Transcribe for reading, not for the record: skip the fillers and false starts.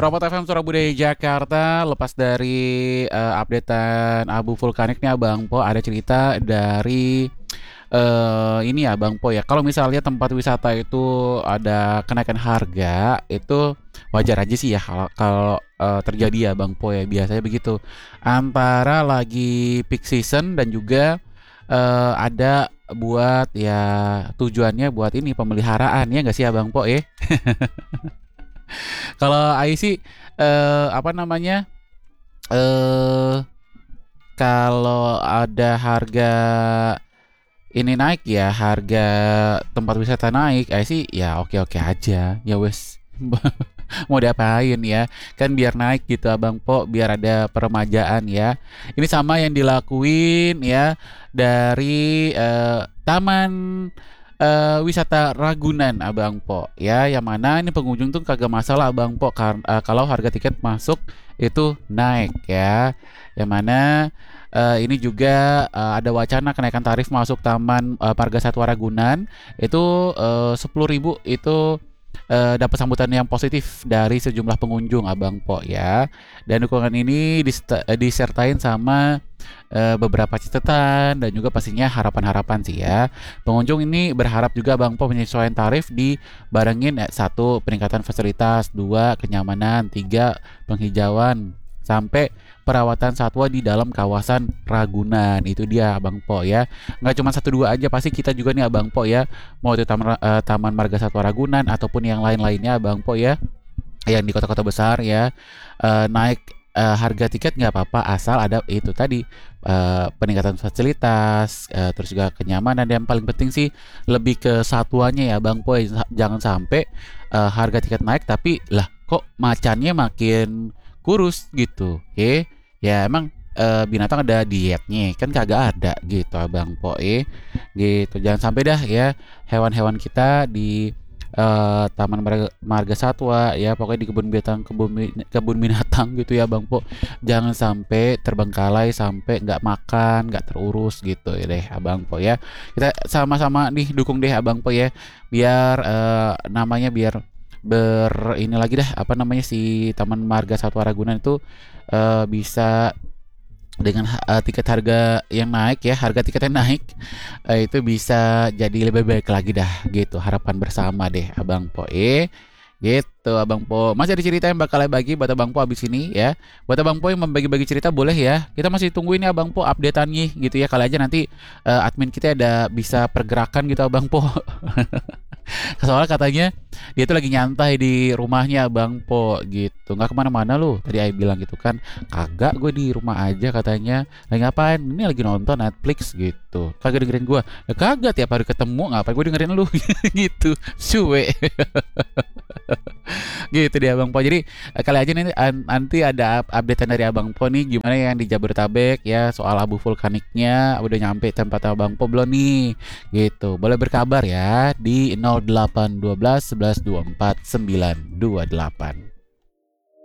Propot FM Surabaya Jakarta. Lepas dari updatean abu vulkanik nih Abang Po, ada cerita dari ini ya Bang Po ya. Kalau misalnya tempat wisata itu ada kenaikan harga, itu wajar aja sih ya kalau kalau terjadi ya Bang Po ya. Biasanya begitu. Antara lagi peak season dan juga ada buat ya tujuannya buat ini pemeliharaan ya nggak sih Abang Po ya? Kalau Ai sih apa namanya? eh Kalau ada harga ini naik ya, harga tempat wisata naik, sih ya oke-oke aja. Ya wes. Mau diapain ya? Kan biar naik gitu Abang Po, biar ada peremajaan ya. Ini sama yang dilakuin ya dari Taman wisata Ragunan Abang Po ya, yang mana ini pengunjung tuh kagak masalah Abang Po kalau harga tiket masuk itu naik ya. Yang mana ini juga ada wacana kenaikan tarif masuk Taman Marga Satwa Ragunan itu 10.000 itu dapat sambutan yang positif dari sejumlah pengunjung Abang Po ya. Dan dukungan ini disertain sama beberapa catatan dan juga pastinya harapan-harapan sih ya. Pengunjung ini berharap juga Bang Po penyesuaian tarif dibarengin satu peningkatan fasilitas, dua kenyamanan, tiga penghijauan, sampai perawatan satwa di dalam kawasan Ragunan. Itu dia Abang Po ya. Nggak cuma satu dua aja, pasti kita juga nih Abang Po ya. Mau itu Taman Marga Satwa Ragunan ataupun yang lain-lainnya Abang Po ya, yang di kota-kota besar ya, naik harga tiket nggak apa-apa asal ada itu tadi peningkatan fasilitas, terus juga kenyamanan, dan yang paling penting sih lebih ke satuannya ya Bang Poy. Jangan sampai harga tiket naik tapi lah kok macannya makin kurus gitu. Oke ya, emang binatang ada dietnya kan, kagak ada gitu Abang Poy gitu. Jangan sampai dah ya hewan-hewan kita di Taman Marga Satwa ya, pokoknya di kebun binatang, kebun binatang gitu ya Bang Po, jangan sampai terbengkalai, sampai nggak makan, nggak terurus gitu ya deh Abang Po ya. Kita sama-sama nih dukung deh Abang Po ya, biar namanya biar ini lagi dah, apa namanya, si Taman Marga Satwa Ragunan itu bisa dengan tiket harga yang naik ya, harga tiketnya naik, itu bisa jadi lebih baik lagi dah gitu, harapan bersama deh Abang Po gitu Abang Po. Masih ada cerita yang bakal bagi buat Abang Po abis ini ya. Buat Abang Po yang membagi-bagi cerita boleh ya, kita masih tungguin ya Abang Po updateannya gitu ya. Kali aja nanti admin kita ada bisa pergerakan gitu Abang Po. Soalnya katanya dia tuh lagi nyantai di rumahnya Bang Po gitu, nggak kemana-mana lu. Tadi Ai bilang gitu kan, kagak, gue di rumah aja katanya. Lagi ngapain? Ini lagi nonton Netflix gitu. Kagak dengerin gue. Ya kagak, tiap hari ketemu ngapain gue dengerin lu. Gitu suwe. Gitu dia Abang Po. Jadi kali aja nanti ada updatean dari Abang Po nih, gimana yang di Jabodetabek ya soal abu vulkaniknya, udah nyampe tempat Abang Po belum nih gitu. Boleh berkabar ya di 0812 11 24 928.